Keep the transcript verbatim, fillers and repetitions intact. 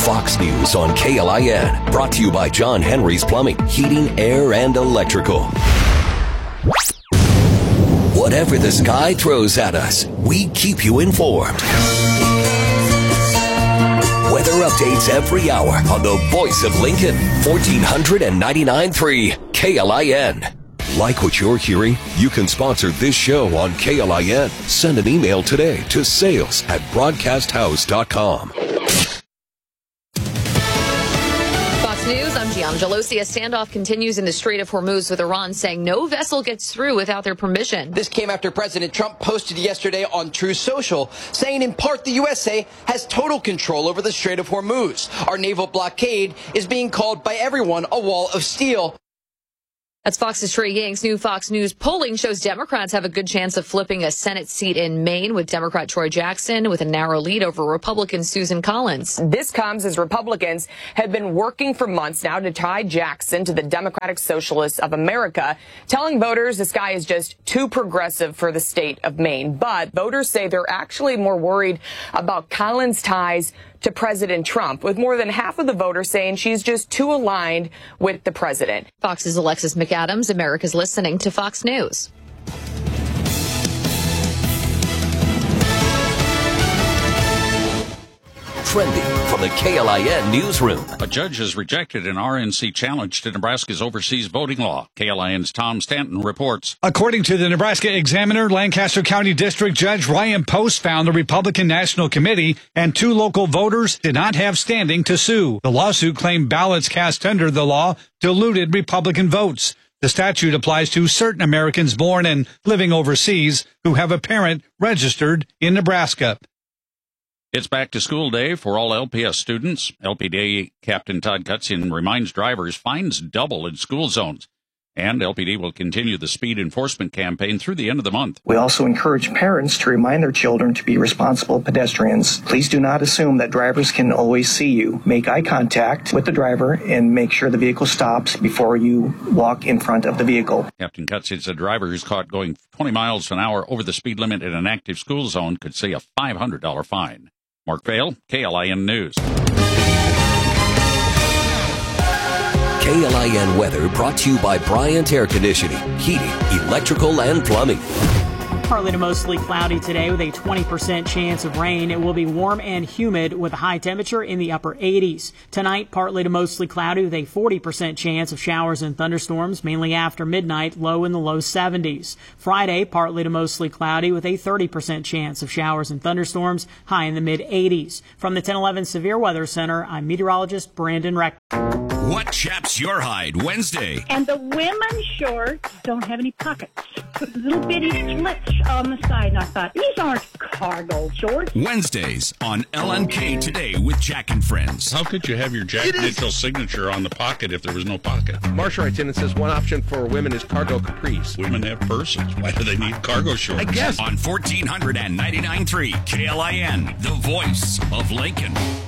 Fox News on K L I N. Brought to you by John Henry's Plumbing, Heating, Air, and Electrical. Whatever the sky throws at us, we keep you informed. Weather updates every hour on the voice of Lincoln, fourteen ninety-nine point three K L I N. Like what you're hearing? You can sponsor this show on K L I N. Send an email today to sales at broadcast house dot com. Fox News, I'm Gianna Gelosi. A standoff continues in the Strait of Hormuz, with Iran saying no vessel gets through without their permission. This came after President Trump posted yesterday on Truth Social, saying in part the U S A has total control over the Strait of Hormuz. Our naval blockade is being called by everyone a wall of steel. That's Fox's Trey Yanks. New Fox News polling shows Democrats have a good chance of flipping a Senate seat in Maine, with Democrat Troy Jackson with a narrow lead over Republican Susan Collins. This comes as Republicans have been working for months now to tie Jackson to the Democratic Socialists of America, telling voters this guy is just too progressive for the state of Maine. But voters say they're actually more worried about Collins' ties to President Trump, with more than half of the voters saying she's just too aligned with the president. Fox's Alexis McAdams. America's listening to Fox News. Trending from the K L I N newsroom. A judge has rejected an R N C challenge to Nebraska's overseas voting law. K L I N's Tom Stanton reports. According to the Nebraska Examiner, Lancaster County District Judge Ryan Post found the Republican National Committee and two local voters did not have standing to sue. The lawsuit claimed ballots cast under the law diluted Republican votes. The statute applies to certain Americans born and living overseas who have a parent registered in Nebraska. It's back to school day for all L P S students. L P D Captain Todd Cutson reminds drivers fines double in school zones. And L P D will continue the speed enforcement campaign through the end of the month. We also encourage parents to remind their children to be responsible pedestrians. Please do not assume that drivers can always see you. Make eye contact with the driver and make sure the vehicle stops before you walk in front of the vehicle. Captain Cutson said a driver who's caught going twenty miles an hour over the speed limit in an active school zone could see a five hundred dollars fine. Mark Vail, K L I N News. K L I N weather brought to you by Bryant Air Conditioning, Heating, Electrical, and Plumbing. Partly to mostly cloudy today with a twenty percent chance of rain. It will be warm and humid with a high temperature in the upper eighties. Tonight, partly to mostly cloudy with a forty percent chance of showers and thunderstorms, mainly after midnight, low in the low seventies. Friday, partly to mostly cloudy with a thirty percent chance of showers and thunderstorms, high in the mid eighties. From the ten eleven Severe Weather Center, I'm meteorologist Brandon Reck. What chaps your hide Wednesday? And the women's shorts don't have any pockets. Little bitty slits on the side. And I thought, these aren't cargo shorts. Wednesdays on L N K Today with Jack and Friends. How could you have your Jack Mitchell signature on the pocket if there was no pocket? Marsha writes in and says one option for women is cargo capris. Women have purses. Why do they need cargo shorts? I guess. On fourteen ninety-nine point three K L I N, the voice of Lincoln.